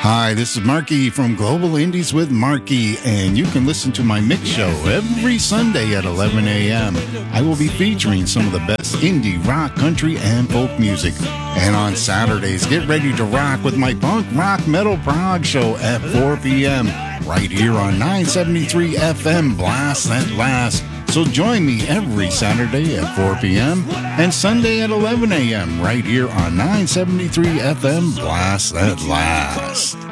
Hi, this is Marky from Global Indies with Marky, and you can listen to my mix show every Sunday at 11 a.m. I will be featuring some of the best indie, rock, country, and folk music. And on Saturdays, get ready to rock with my punk, rock, metal, prog show at 4 p.m. right here on 973 FM Blast at Last. So join me every Saturday at 4 p.m. and Sunday at 11 a.m. right here on 973 FM Blast at Last.